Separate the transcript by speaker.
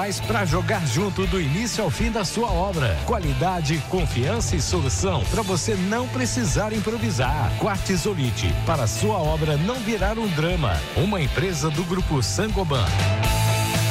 Speaker 1: profissionais para jogar junto do início ao fim da sua obra. Qualidade, confiança e solução para você não precisar improvisar. Quartzolite, para sua obra não virar um drama. Uma empresa do Grupo Sangoban.